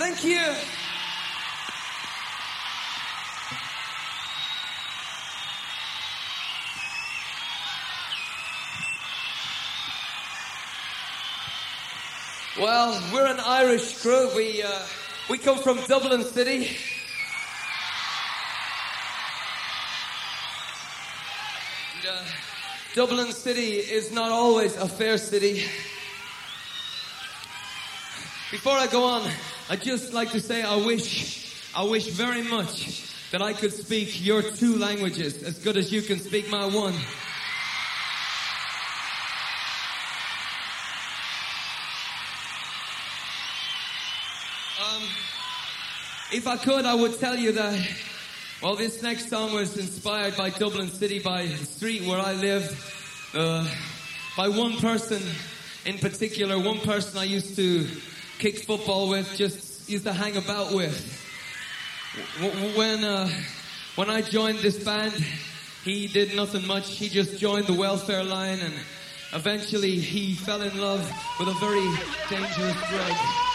Thank you. Well, we're an Irish crew. We come from Dublin City. And, Dublin City is not always a fair city. Before I go on, I'd just like to say I wish very much that I could speak your two languages as good as you can speak my one. If I could, I would tell you that, well, this next song was inspired by Dublin City, by the street where I lived, by one person in particular, one person I used to kick football with, just used to hang about with. When I joined this band, he did nothing much. He just joined the welfare line, and eventually he fell in love with a very dangerous drug.